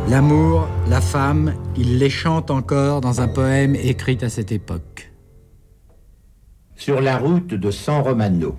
L'amour, la femme, il les chante encore dans un poème écrit à cette époque. Sur la route de San Romano.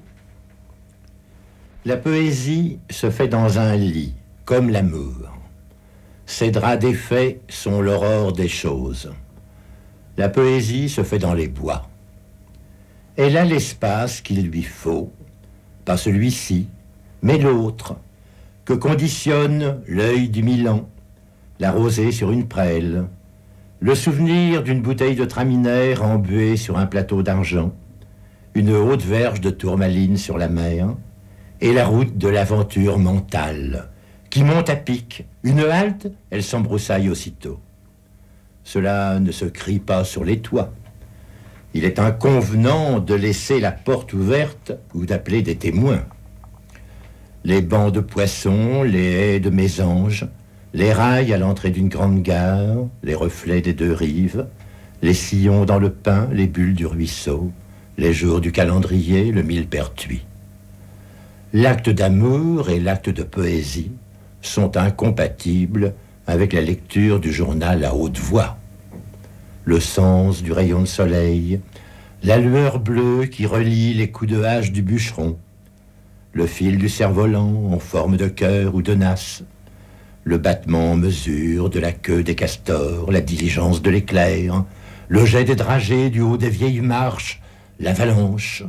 La poésie se fait dans un lit, comme l'amour. Ses draps défaits sont l'aurore des choses. La poésie se fait dans les bois. Elle a l'espace qu'il lui faut, pas celui-ci, mais l'autre, que conditionne l'œil du Milan, la rosée sur une prêle, le souvenir d'une bouteille de traminaire embuée sur un plateau d'argent, une haute verge de tourmaline sur la mer, et la route de l'aventure mentale, qui monte à pic. Une halte, elle s'embroussaille aussitôt. Cela ne se crie pas sur les toits. Il est inconvenant de laisser la porte ouverte ou d'appeler des témoins. Les bancs de poissons, les haies de mésanges, les rails à l'entrée d'une grande gare, les reflets des deux rives, les sillons dans le pin, les bulles du ruisseau, les jours du calendrier, le millepertuis. L'acte d'amour et l'acte de poésie sont incompatibles avec la lecture du journal à haute voix. Le sens du rayon de soleil, la lueur bleue qui relie les coups de hache du bûcheron, le fil du cerf-volant en forme de cœur ou de nasse, le battement en mesure de la queue des castors, la diligence de l'éclair, le jet des dragées du haut des vieilles marches, l'avalanche.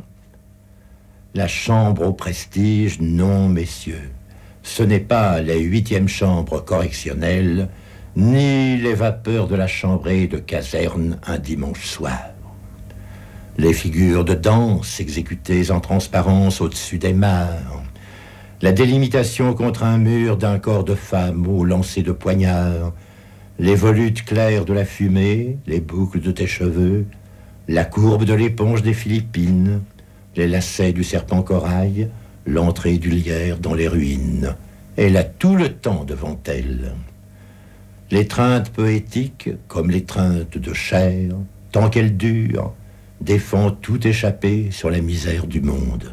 La chambre au prestige, non, messieurs, ce n'est pas la 8e chambre correctionnelle, ni les vapeurs de la chambrée de caserne un dimanche soir. Les figures de danse exécutées en transparence au-dessus des mares, la délimitation contre un mur d'un corps de femme au lancer de poignard, les volutes claires de la fumée, les boucles de tes cheveux, la courbe de l'éponge des Philippines, les lacets du serpent corail, l'entrée du lierre dans les ruines. Elle a tout le temps devant elle. L'étreinte poétique, comme l'étreinte de chair, tant qu'elle dure, défend tout échapper sur la misère du monde.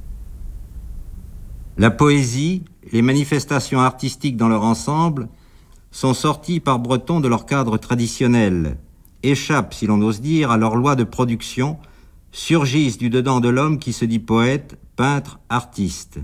La poésie, les manifestations artistiques dans leur ensemble, sont sorties par Breton de leur cadre traditionnel, échappent, si l'on ose dire, à leur loi de production, surgissent du dedans de l'homme qui se dit poète, peintre, artiste.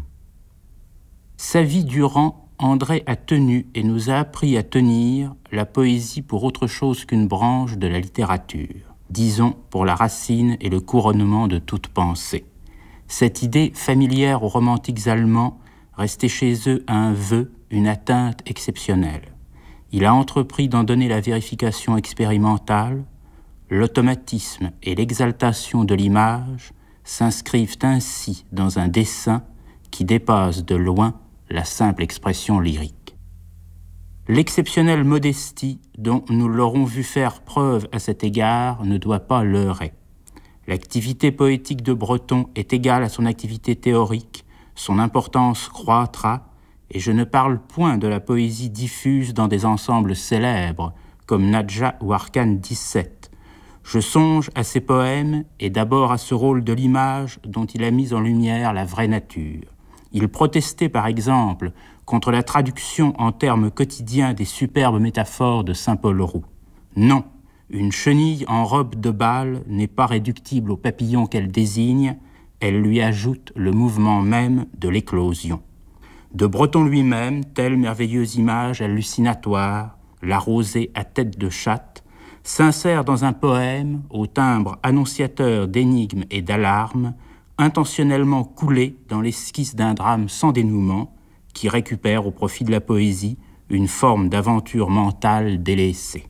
Sa vie durant, André a tenu et nous a appris à tenir la poésie pour autre chose qu'une branche de la littérature, disons pour la racine et le couronnement de toute pensée. Cette idée familière aux romantiques allemands restait chez eux un vœu, une atteinte exceptionnelle. Il a entrepris d'en donner la vérification expérimentale. L'automatisme et l'exaltation de l'image s'inscrivent ainsi dans un dessin qui dépasse de loin la simple expression lyrique. L'exceptionnelle modestie dont nous l'aurons vu faire preuve à cet égard ne doit pas leurrer. L'activité poétique de Breton est égale à son activité théorique, son importance croîtra, et je ne parle point de la poésie diffuse dans des ensembles célèbres, comme Nadja ou Arcane 17. Je songe à ses poèmes et d'abord à ce rôle de l'image dont il a mis en lumière la vraie nature. Il protestait par exemple contre la traduction en termes quotidiens des superbes métaphores de Saint-Paul Roux. Non, une chenille en robe de bal n'est pas réductible au papillon qu'elle désigne, elle lui ajoute le mouvement même de l'éclosion. De Breton lui-même, telle merveilleuse image hallucinatoire, la rosée à tête de chatte, s'insère dans un poème au timbre annonciateur d'énigmes et d'alarmes, intentionnellement coulé dans l'esquisse d'un drame sans dénouement, qui récupère au profit de la poésie une forme d'aventure mentale délaissée.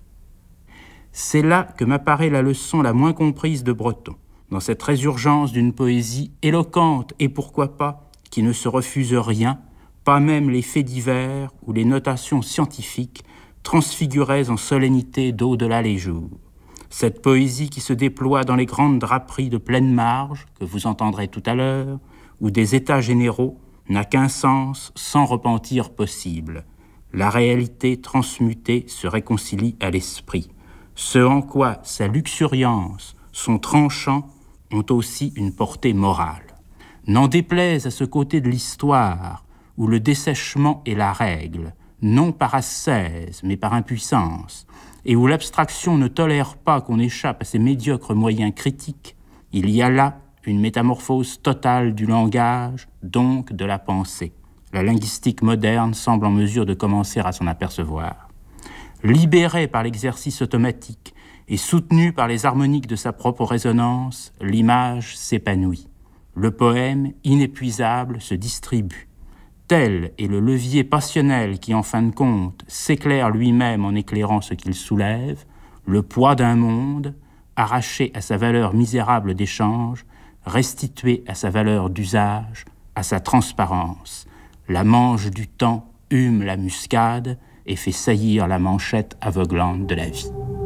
C'est là que m'apparaît la leçon la moins comprise de Breton, dans cette résurgence d'une poésie éloquente et pourquoi pas, qui ne se refuse rien, pas même les faits divers ou les notations scientifiques transfigurées en solennité d'au-delà les jours. Cette poésie qui se déploie dans les grandes draperies de pleine marge, que vous entendrez tout à l'heure, ou des états généraux, n'a qu'un sens sans repentir possible. La réalité transmutée se réconcilie à l'esprit. Ce en quoi sa luxuriance, son tranchant, ont aussi une portée morale. N'en déplaise à ce côté de l'histoire, où le dessèchement est la règle, non par ascèse, mais par impuissance, et où l'abstraction ne tolère pas qu'on échappe à ses médiocres moyens critiques, il y a là une métamorphose totale du langage, donc de la pensée. La linguistique moderne semble en mesure de commencer à s'en apercevoir. Libérée par l'exercice automatique et soutenue par les harmoniques de sa propre résonance, l'image s'épanouit. Le poème, inépuisable, se distribue. Tel est le levier passionnel qui, en fin de compte, s'éclaire lui-même en éclairant ce qu'il soulève, le poids d'un monde, arraché à sa valeur misérable d'échange, restitué à sa valeur d'usage, à sa transparence. La manche du temps hume la muscade et fait saillir la manchette aveuglante de la vie.